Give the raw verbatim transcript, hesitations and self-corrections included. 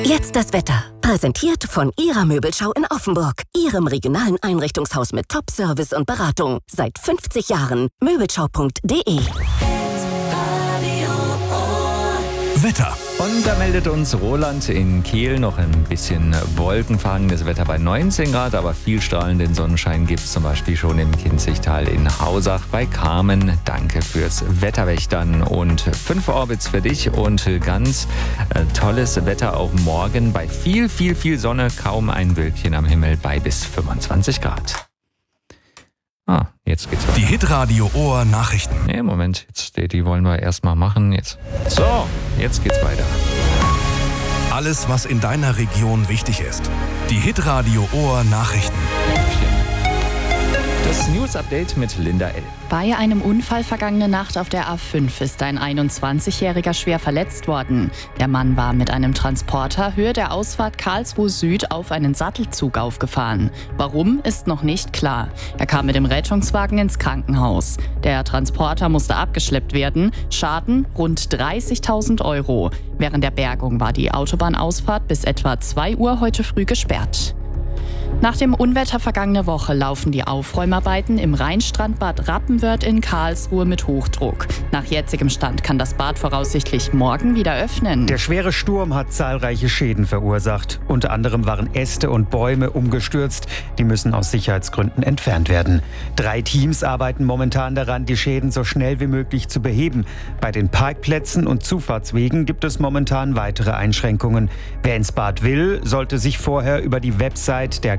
Jetzt das Wetter. Präsentiert von Ihrer Möbelschau in Offenburg. Ihrem regionalen Einrichtungshaus mit Top-Service und Beratung. Seit fünfzig Jahren. Möbelschau punkt de. Wetter. Und da meldet uns Roland in Kehl noch ein bisschen wolkenverhangenes Wetter bei neunzehn Grad, aber viel strahlenden Sonnenschein gibt es zum Beispiel schon im Kinzigtal in Hausach bei Carmen. Danke fürs Wetterwächtern und fünf Orbits für dich und ganz äh, tolles Wetter auch morgen bei viel, viel, viel Sonne, kaum ein Wölkchen am Himmel bei bis fünfundzwanzig Grad. Ah, jetzt geht's weiter. Die Hitradio Ohr Nachrichten. Nee, Moment, jetzt, die, die wollen wir erstmal machen. Jetzt. So, jetzt geht's weiter. Alles, was in deiner Region wichtig ist. Die Hitradio Ohr Nachrichten. Das News-Update mit Linda L. Bei einem Unfall vergangene Nacht auf der A fünf ist ein einundzwanzigjähriger schwer verletzt worden. Der Mann war mit einem Transporter Höhe der Ausfahrt Karlsruhe Süd auf einen Sattelzug aufgefahren. Warum, ist noch nicht klar. Er kam mit dem Rettungswagen ins Krankenhaus. Der Transporter musste abgeschleppt werden. Schaden rund dreißigtausend Euro. Während der Bergung war die Autobahnausfahrt bis etwa zwei Uhr heute früh gesperrt. Nach dem Unwetter vergangene Woche laufen die Aufräumarbeiten im Rheinstrandbad Rappenwörth in Karlsruhe mit Hochdruck. Nach jetzigem Stand kann das Bad voraussichtlich morgen wieder öffnen. Der schwere Sturm hat zahlreiche Schäden verursacht. Unter anderem waren Äste und Bäume umgestürzt. Die müssen aus Sicherheitsgründen entfernt werden. Drei Teams arbeiten momentan daran, die Schäden so schnell wie möglich zu beheben. Bei den Parkplätzen und Zufahrtswegen gibt es momentan weitere Einschränkungen. Wer ins Bad will, sollte sich vorher über die Website der